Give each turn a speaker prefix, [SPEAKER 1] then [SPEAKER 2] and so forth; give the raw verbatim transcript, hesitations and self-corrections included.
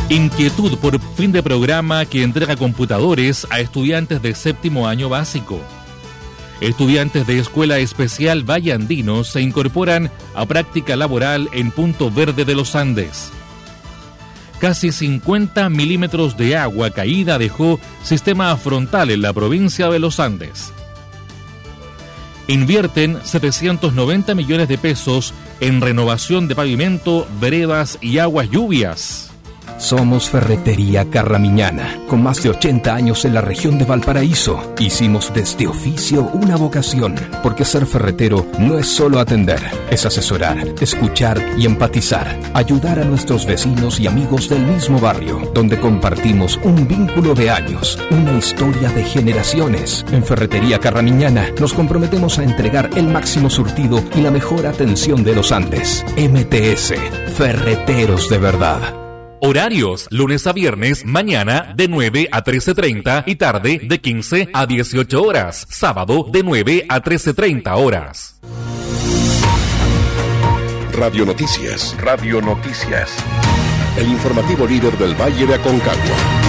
[SPEAKER 1] Inquietud por fin de programa que entrega computadores a estudiantes de séptimo año básico. Estudiantes de Escuela Especial Valle Andino se incorporan a práctica laboral en Punto Verde de los Andes. Casi cincuenta milímetros de agua caída dejó sistema frontal en la provincia de los Andes. Invierten setecientos noventa millones de pesos en renovación de pavimento, veredas y aguas lluvias.
[SPEAKER 2] Somos Ferretería Carramiñana, con más de ochenta años en la región de Valparaíso. Hicimos de este oficio una vocación, porque ser ferretero no es solo atender, es asesorar, escuchar y empatizar, ayudar a nuestros vecinos y amigos del mismo barrio, donde compartimos un vínculo de años, una historia de generaciones. En Ferretería Carramiñana nos comprometemos a entregar el máximo surtido y la mejor atención de los Andes. M T S, Ferreteros de verdad.
[SPEAKER 1] Horarios, lunes a viernes, mañana de nueve a trece treinta y tarde de quince a dieciocho horas. Sábado de nueve a trece treinta horas.
[SPEAKER 3] Radio Noticias. Radio Noticias. El informativo líder del Valle de Aconcagua.